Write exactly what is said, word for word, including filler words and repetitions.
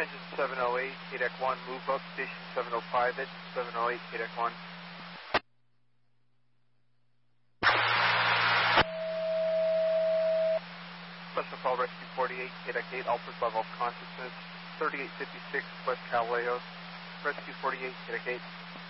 Engine seven oh eight, K D E C one, move up, station seven oh five, engine seven oh eight, K D E C one. Special call Rescue forty-eight, K D E C eight, altered level of consciousness, thirty-eight fifty-six West Cavaleos. Rescue forty-eight, K D E C eight.